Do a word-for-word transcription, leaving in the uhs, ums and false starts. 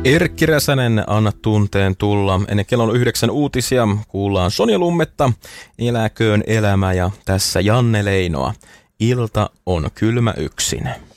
Erkki Räsänen, anna tunteen tulla. Ennen kellon yhdeksän uutisia kuullaan Sonja Lummetta, Eläköön elämä ja tässä Janne Leinoa. Ilta on kylmä yksin.